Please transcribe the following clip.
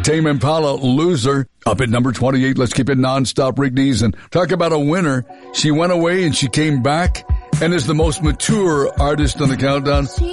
Tame Impala, Loser. Up at number 28, let's keep it nonstop, Rick Neeson. Talk about a winner. She went away and she came back and is the most mature artist on the countdown.